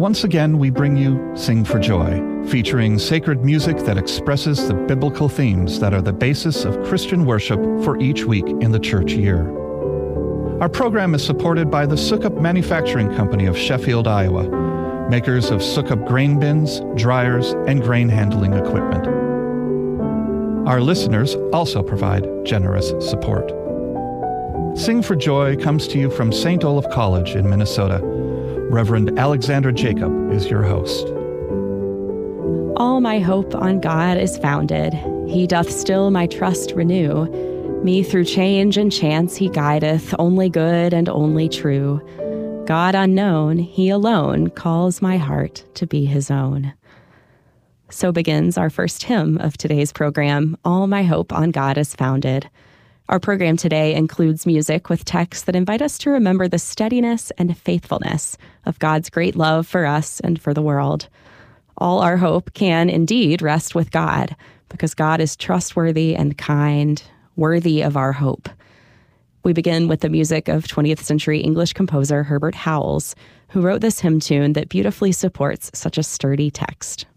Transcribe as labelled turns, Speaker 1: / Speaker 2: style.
Speaker 1: Once again, we bring you Sing for Joy, featuring sacred music that expresses the biblical themes that are the basis of Christian worship for each week in the church year. Our program is supported by the Sukup Manufacturing Company of Sheffield, Iowa, makers of Sukup grain bins, dryers, and grain handling equipment. Our listeners also provide generous support. Sing for Joy comes to you from St. Olaf College in Minnesota. Reverend Alexander Jacob is your host.
Speaker 2: All my hope on God is founded. He doth still my trust renew. Me through change and chance he guideth, only good and only true. God unknown, he alone calls my heart to be his own. So begins our first hymn of today's program, All My Hope on God is Founded. Our program today includes music with texts that invite us to remember the steadiness and faithfulness of God's great love for us and for the world. All our hope can indeed rest with God, because God is trustworthy and kind, worthy of our hope. We begin with the music of 20th century English composer Herbert Howells, who wrote this hymn tune that beautifully supports such a sturdy text.